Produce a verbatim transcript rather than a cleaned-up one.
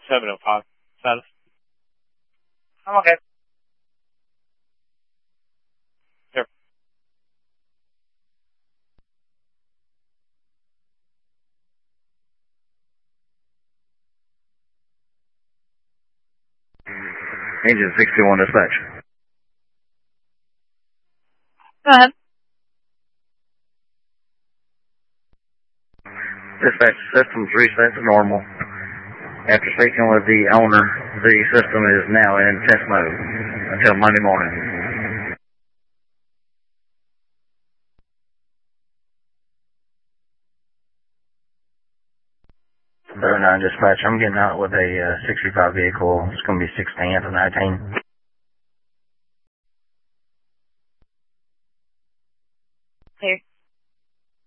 seven oh five. Status? I'm okay. Here. Engine sixty-one dispatch. Go ahead. Dispatch, systems reset to normal. After speaking with the owner, the system is now in test mode until Monday morning. Zero nine dispatch, I'm getting out with a uh, sixty-five vehicle. It's going to be sixteen after nineteen.